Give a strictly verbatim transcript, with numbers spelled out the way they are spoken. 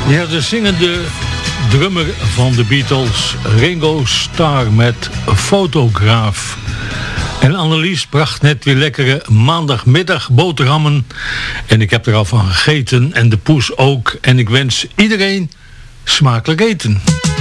Ja, de zingende drummer van de Beatles, Ringo Starr met Fotograaf. En Annelies bracht net weer lekkere maandagmiddag boterhammen. En ik heb er al van gegeten en de poes ook. En ik wens iedereen smakelijk eten.